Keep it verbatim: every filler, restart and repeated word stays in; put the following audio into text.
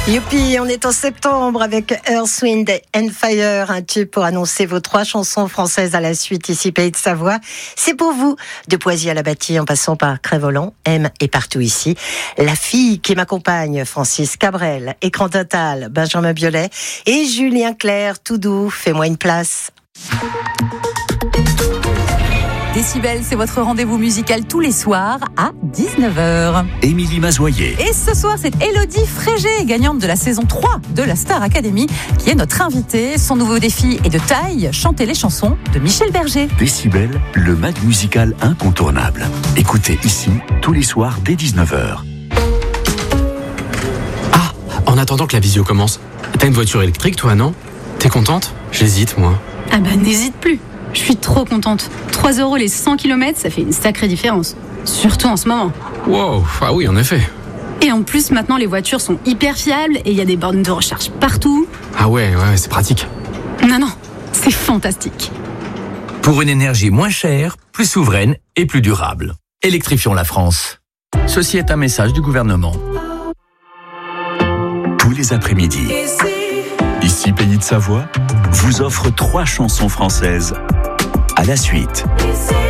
Youpi, on est en septembre avec Earth, Wind and Fire, un tube pour annoncer vos trois chansons françaises à la suite, ici Pays de Savoie. C'est pour vous, de Poisy à la Bâtie en passant par Crève-Volant, M et partout ici. La fille qui m'accompagne, Francis Cabrel, Écran Total, Benjamin Biolay et Julien Clerc, tout doux, fais-moi une place. Décibel, c'est votre rendez-vous musical tous les soirs à dix-neuf heures. Émilie Mazoyer. Et ce soir, c'est Élodie Frégé, gagnante de la saison trois de la Star Academy, qui est notre invitée. Son nouveau défi est de taille, chanter les chansons de Michel Berger. Décibel, le mag musical incontournable. Écoutez ici, tous les soirs dès dix-neuf heures. Ah, en attendant que la visio commence, t'as une voiture électrique toi, non? T'es contente? J'hésite, moi. Ah bah n'hésite plus. Je suis trop contente. trois euros les cent kilomètres, ça fait une sacrée différence. Surtout en ce moment. Wow, ah oui, en effet. Et en plus, maintenant, les voitures sont hyper fiables et il y a des bornes de recharge partout. Ah ouais, ouais, c'est pratique. Non, non, c'est fantastique. Pour une énergie moins chère, plus souveraine et plus durable. Électrifions la France. Ceci est un message du gouvernement. Tous les après-midi, ici Pays de Savoie vous offre trois chansons françaises à la suite.